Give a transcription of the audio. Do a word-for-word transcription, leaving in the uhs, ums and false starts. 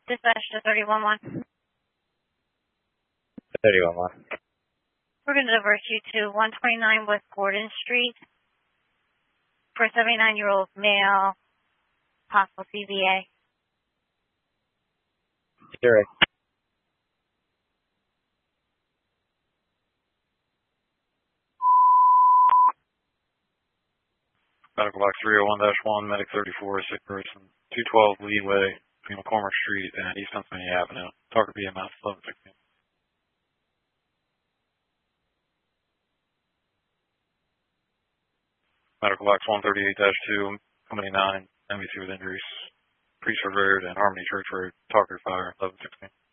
Dispatch to thirty-one one. thirty-one one. We're going to divert you to one twenty-nine West Gordon Street for a seventy-nine-year-old male, possible C V A. Sure. Medical box three oh one dash one, medic thirty-four, sick person, two twelve Leeway between McCormick Street and East Pennsylvania Avenue. Target B M S eleven sixteen. Medical box one thirty-eight dash two, company nine, N B C with injuries. Priest Road and Harmony Church Road, Target fire eleven sixteen.